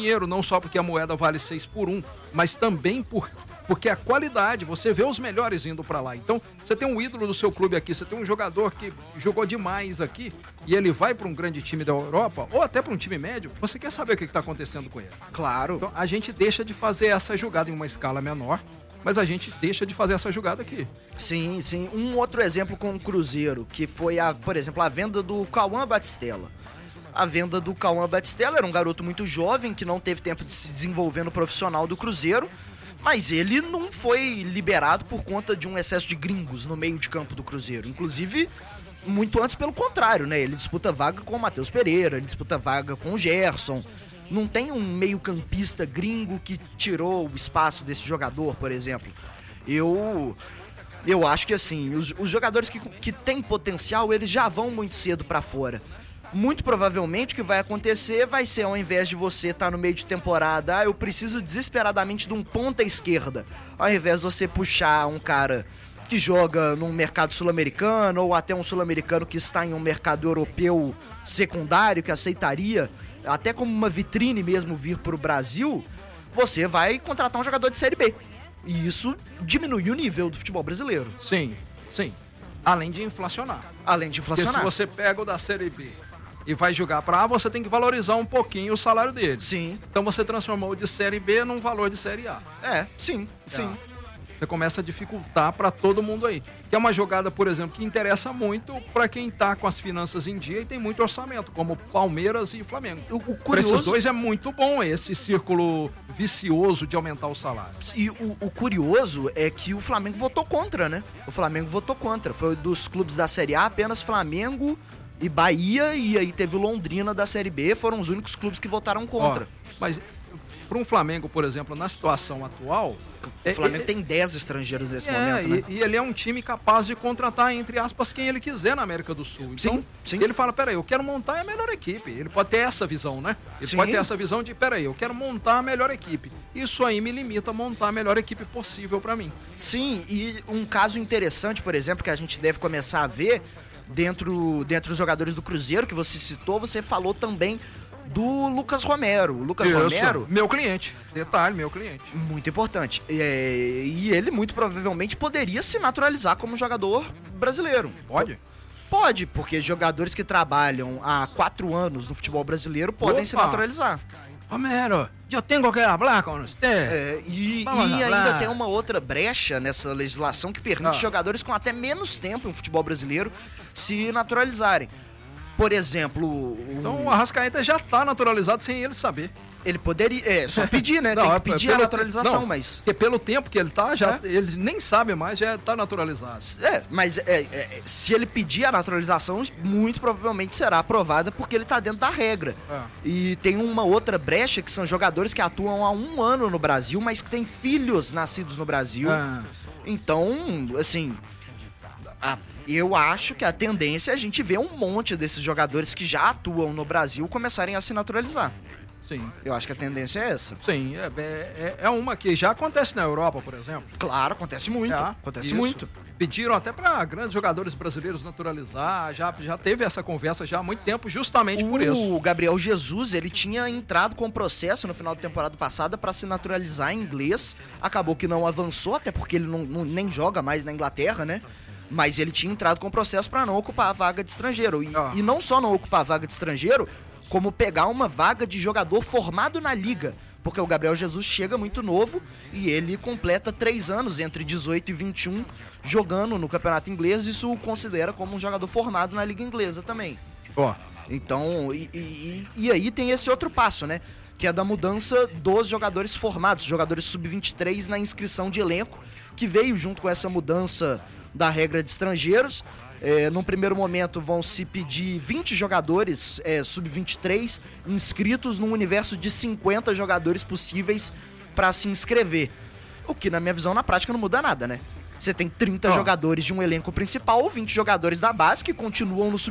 dinheiro, não só porque a moeda vale 6 por 1, mas também porque a qualidade, você vê os melhores indo pra lá. Então, você tem um ídolo do seu clube aqui, você tem um jogador que jogou demais aqui, e ele vai pra um grande time da Europa, ou até pra um time médio, você quer saber o que tá acontecendo com ele. Claro. Então, a gente deixa de fazer essa jogada em uma escala menor, mas a gente deixa de fazer essa jogada aqui. Sim, sim. Um outro exemplo com o Cruzeiro, que foi, por exemplo, a venda do Cauã Batistella. A venda do Cauã Batistella era um garoto muito jovem, que não teve tempo de se desenvolver no profissional do Cruzeiro, mas ele não foi liberado por conta de um excesso de gringos no meio de campo do Cruzeiro. Inclusive, muito antes pelo contrário, né? Ele disputa vaga com o Matheus Pereira, ele disputa vaga com o Gerson. Não tem um meio-campista gringo que tirou o espaço desse jogador, por exemplo. Eu acho que, assim, os jogadores que têm potencial, eles já vão muito cedo pra fora. Muito provavelmente o que vai acontecer vai ser, ao invés de você estar no meio de temporada, eu preciso desesperadamente de um ponta esquerda, ao invés de você puxar um cara que joga num mercado sul-americano, ou até um sul-americano que está em um mercado europeu secundário, que aceitaria, até como uma vitrine mesmo, vir pro Brasil, você vai contratar um jogador de Série B. E isso diminui o nível do futebol brasileiro. Sim, sim. Além de inflacionar. Além de inflacionar. Porque se você pega o da Série B e vai jogar pra A, você tem que valorizar um pouquinho o salário dele. Sim. Então você transformou o de Série B num valor de Série A. Sim. Você começa a dificultar pra todo mundo aí. Que é uma jogada, por exemplo, que interessa muito pra quem tá com as finanças em dia e tem muito orçamento, como Palmeiras e Flamengo. O curioso... Pra esses dois é muito bom esse círculo vicioso de aumentar o salário. E o curioso é que o Flamengo votou contra, né? O Flamengo votou contra. Foi dos clubes da Série A, apenas Flamengo e Bahia, e aí teve o Londrina da Série B, foram os únicos clubes que votaram contra. Mas para um Flamengo, por exemplo, na situação atual... O Flamengo tem 10 estrangeiros nesse momento, né? E ele é um time capaz de contratar, entre aspas, quem ele quiser na América do Sul. Então, sim. Ele fala, peraí, eu quero montar a melhor equipe. Ele pode ter essa visão, né? Ele pode ter essa visão de, peraí, eu quero montar a melhor equipe. Isso aí me limita a montar a melhor equipe possível para mim. Sim, e um caso interessante, por exemplo, que a gente deve começar a ver dentro dos jogadores do Cruzeiro, que você citou, você falou também do Lucas Romero. O Lucas Romero... Meu cliente. Detalhe, meu cliente. Muito importante. E ele muito provavelmente poderia se naturalizar como jogador brasileiro. Pode? Pode, porque jogadores que trabalham há 4 anos no futebol brasileiro podem se naturalizar. Romero, eu tenho que falar com você. E ainda tem uma outra brecha nessa legislação que permite jogadores com até menos tempo no futebol brasileiro se naturalizarem. Por exemplo... Então o Arrascaeta já tá naturalizado sem ele saber. Ele poderia... só pedir, né? Tem que pedir a naturalização, mas... Porque pelo tempo que ele tá, ele nem sabe mais, já tá naturalizado. Mas se ele pedir a naturalização, muito provavelmente será aprovada porque ele tá dentro da regra. E tem uma outra brecha, que são jogadores que atuam há 1 ano no Brasil, mas que têm filhos nascidos no Brasil. Então, assim... Eu acho que a tendência é a gente ver um monte desses jogadores que já atuam no Brasil começarem a se naturalizar. Sim. Eu acho que a tendência é essa. Sim, é uma que já acontece na Europa, por exemplo. Claro, acontece muito. Acontece muito. Pediram até para grandes jogadores brasileiros naturalizar, já teve essa conversa já há muito tempo, justamente por isso. O Gabriel Jesus, ele tinha entrado com processo no final da temporada passada para se naturalizar em inglês. Acabou que não avançou, até porque ele nem joga mais na Inglaterra, né? Mas ele tinha entrado com processo para não ocupar a vaga de estrangeiro. E não só não ocupar a vaga de estrangeiro, como pegar uma vaga de jogador formado na liga. Porque o Gabriel Jesus chega muito novo e ele completa 3 anos, entre 18 e 21, jogando no campeonato inglês. Isso o considera como um jogador formado na liga inglesa também. Então, e aí tem esse outro passo, né? Que é da mudança dos jogadores formados, jogadores sub-23 na inscrição de elenco, que veio junto com essa mudança da regra de estrangeiros. Num primeiro momento vão se pedir 20 jogadores sub-23 inscritos num universo de 50 jogadores possíveis para se inscrever. O que, na minha visão, na prática não muda nada, né? Você tem 30 jogadores de um elenco principal, 20 jogadores da base que continuam no sub